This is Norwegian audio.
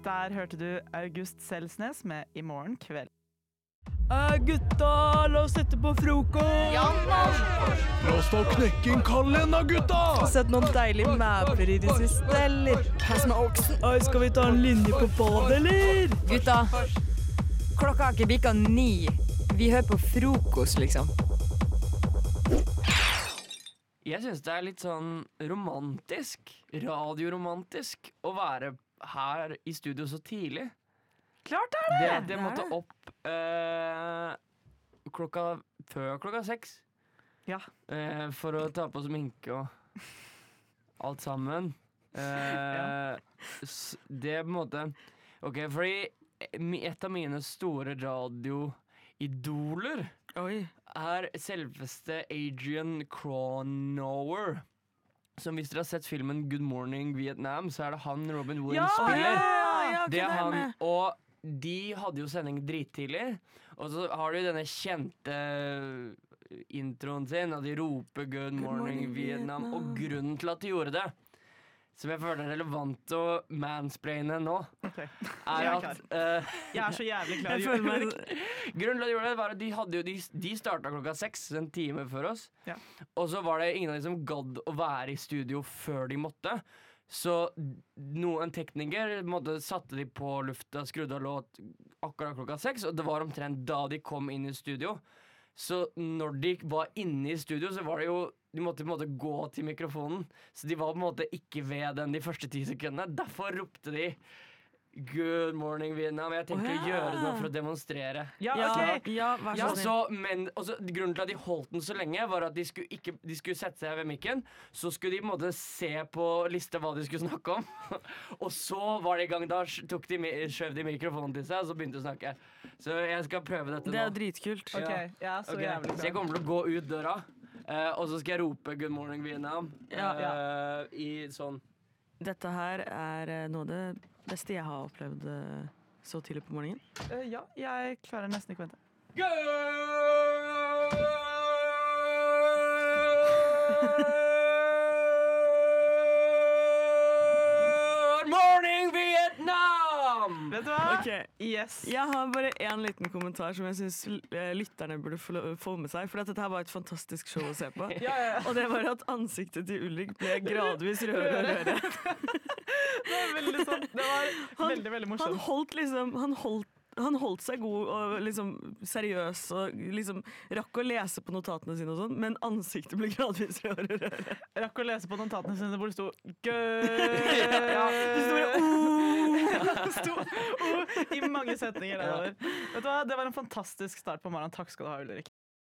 Der hørte du August Selsnes med I morgen kveld. Gutta, la oss sette på frokost! La oss ta og knekke en kallen da, gutta! Sett noen deilige mævler i det siste, eller? Pass med oksen. Skal vi ta en linje på badet, eller? Gutta, klokka har ikke bikka 9. Vi hører på frokost, liksom. Jeg synes det litt sånn romantisk, radioromantisk, å være her i studio så tidlig. Klart det! Det måtte opp før klokka 6. Ja. For å ta på sminke og alt sammen. Det på en måte Ok, fordi et av mine store radioidoler er selveste Adrian Cronauer. Som hvis dere har sett filmen Good Morning Vietnam, så er det han Robin Williams spiller. Det er han, og de hadde jo sending drittidlig. Og så har de denne kjente introen sin, og de roper Good Morning Vietnam. Og grunnen til at de gjorde det, som jeg føler er relevant å mansplaine nå, er at jeg er så jævlig klar. Grunnen til at de gjorde det var at de startet klokka 6, en time før oss. Ja. Og så var det ingen av de som gadd å være i studio før de måtte. Så en tekniker satte de på lufta, skrudde av låt akkurat klokka 6, og det var omtrent da de kom inn i studio. Så når de var inne i studio, så var det jo de måtte på en måte gå til mikrofonen. Så de var på en måte ikke ved den de første 10 sekundene. Derfor ropte de Good morning, Vietnam. Jeg tenkte å gjøre det nå for å demonstrere. Grunnen til at de holdt den så lenge, var at de skulle sette seg ved mikken. Så skulle de på en måte se på lista hva de skulle snakke om. Og så var det i gang. Da skjøv de mikrofonen til seg, og så begynte de å snakke. Så jeg skal prøve dette nå. Det er dritkult. Så jævlig Så jeg kommer til å gå ut døra, og så skal jeg rope Good morning, Vietnam. I sånn. Dette her er noe av det beste jeg har opplevd så tidlig på morgenen. Ja, jeg klarer nesten ikke vente. Good morning, Vietnam! Vet du hva? Okay. Yes. Jeg har bare en liten kommentar som jeg synes lytterne burde få med seg. For dette her var et fantastisk show å se på. Og det var at ansiktet til Ulrik ble gradvis rødere og rødere. Det var veldig sånn. Det var veldig morsomt. Han holdt seg god og liksom seriøs og liksom rakk å lese på notatene sine og sånn, men ansiktet ble gradvis rødere. Rakk å lese på notatene sine hvor det sto det sto i mange setninger. Vet du hva? Det var en fantastisk start på morgenen. Takk skal du ha, Ulrik.